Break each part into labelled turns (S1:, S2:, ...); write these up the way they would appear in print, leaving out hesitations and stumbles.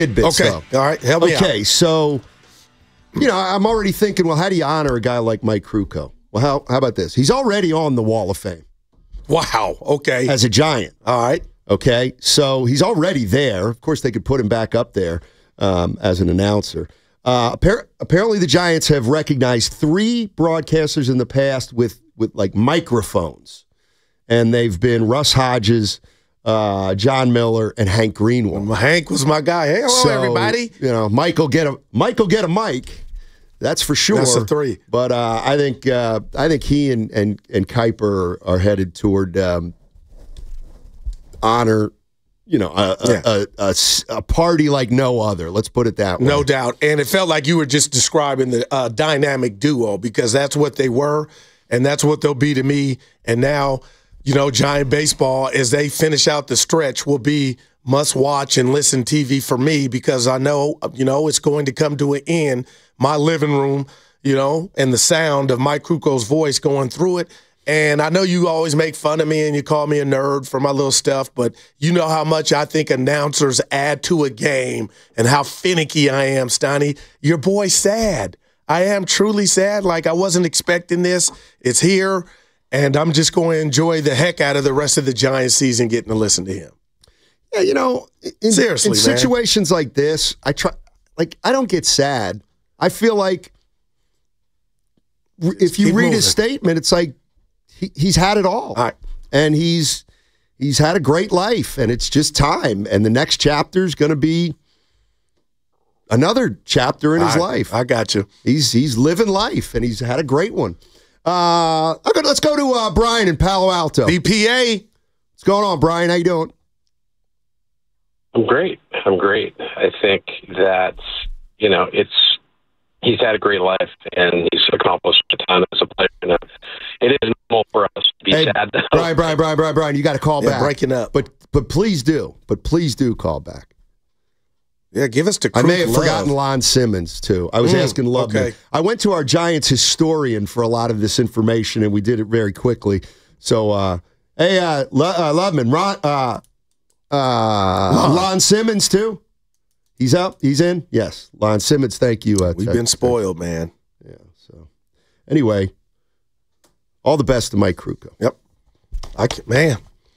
S1: Tidbits,
S2: Okay.
S1: though.
S2: All right. Help me out.
S1: Okay, so, I'm already thinking, well, how do you honor a guy like Mike Krukow? Well, how about this? He's already on the Wall of Fame.
S2: Wow. Okay.
S1: As a Giant.
S2: All right.
S1: Okay, so he's already there. Of course, they could put him back up there as an announcer. Apparently, the Giants have recognized 3 broadcasters in the past with like microphones, and they've been Russ Hodges, John Miller, and Hank Greenwald.
S2: Well, Hank was my guy. Hey, hello, everybody.
S1: Mike will get a mic. That's for sure.
S2: That's a 3.
S1: But I think he and Kuiper are headed toward honor. A party like no other. Let's put it that way.
S2: No doubt. And it felt like you were just describing the dynamic duo, because that's what they were, and that's what they'll be to me. And now, Giant baseball, as they finish out the stretch, will be must watch and listen TV for me, because I know, it's going to come to an end. My living room, and the sound of Mike Krukow's voice going through it. And I know you always make fun of me and you call me a nerd for my little stuff, but you know how much I think announcers add to a game and how finicky I am, Steiny. Your boy's sad. I am truly sad. Like, I wasn't expecting this. It's here, and I'm just going to enjoy the heck out of the rest of the Giants season getting to listen to him.
S1: Yeah,
S2: seriously,
S1: in situations like this, I don't get sad. I feel like if you read his statement, it's like, he's had it all. And he's had a great life, and it's just time. And the next chapter is going to be another chapter in his life.
S2: I got you.
S1: He's living life, and he's had a great one. Let's go to Brian in Palo Alto.
S2: BPA.
S1: What's going on, Brian? How you doing?
S3: I'm great. I think that, he's had a great life, and he's accomplished a ton as a player. It is normal for us to be sad.
S1: Brian, you got to call back.
S2: Breaking up.
S1: But please do. call back.
S2: Yeah, give us the
S1: I may have forgotten Lon Simmons, too. I was asking Loveman.
S2: Okay.
S1: I went to our Giants historian for a lot of this information, and we did it very quickly. So, Loveman, Lon Simmons, too? He's up? He's in? Yes. Lon Simmons, thank you.
S2: We've been spoiled, man.
S1: Yeah, so. Anyway, all the best to Mike Krukow.
S2: Yep. Man.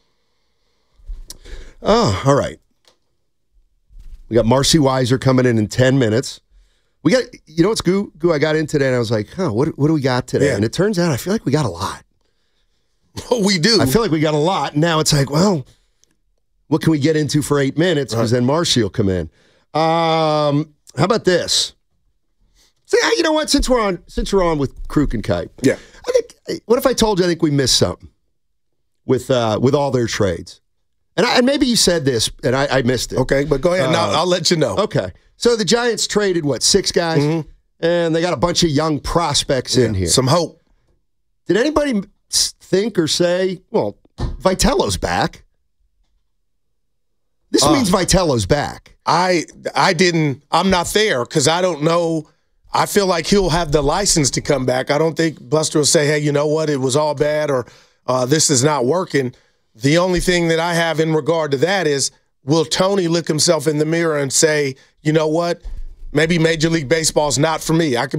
S1: Oh, all right. We got Marcy Weiser coming in 10 minutes. We got, what's Goo I got in today, and I was like, what do we got today?
S2: Yeah.
S1: And it turns out I feel like we got a lot.
S2: Oh, we do.
S1: I feel like we got a lot. And now it's like, well, what can we get into for 8 minutes? Because then Marcy will come in. How about this? See, you know what? Since we're on with Kruk and Kuip,
S2: yeah.
S1: I think. What if I told you I think we missed something with all their trades? And maybe you said this and I missed it.
S2: Okay, but go ahead. I'll let you know.
S1: Okay, so the Giants traded 6 guys, and they got a bunch of young prospects in here.
S2: Some hope.
S1: Did anybody think or say, well, Vitello's back? This means Vitello's back.
S2: I didn't. I'm not there because I don't know. I feel like he'll have the license to come back. I don't think Buster will say, hey, you know what? It was all bad, or this is not working. The only thing that I have in regard to that is, will Tony look himself in the mirror and say, you know what? Maybe Major League Baseball is not for me. I could